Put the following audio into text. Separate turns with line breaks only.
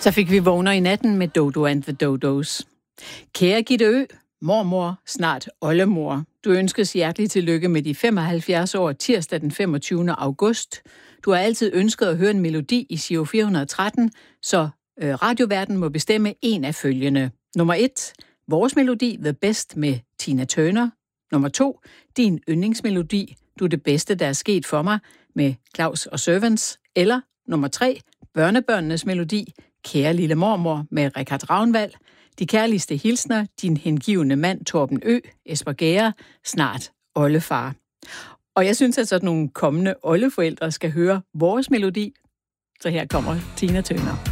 Så fik vi Vågner i natten med Dodo and the Dodos. Kære Gitte Ø, mormor, snart oldemor. Du ønskes hjertelig tillykke med de 75 år tirsdag den 25. august. Du har altid ønsket at høre en melodi i Giro 413, så radioverden må bestemme en af følgende. Nummer 1. Vores melodi The Best med Tina Turner. Nummer 2. Din yndlingsmelodi Du er det bedste, der er sket for mig med Claus og Servants. Eller nummer 3. Børnebørnenes melodi Kære lille mormor med Richard Ravnvald. De kærligste hilsner, din hengivne mand Torben Ø, Esper Gære, snart oldefar. Og jeg synes, at sådan nogle kommende oldeforældre skal høre vores melodi. Så her kommer Tina Turner.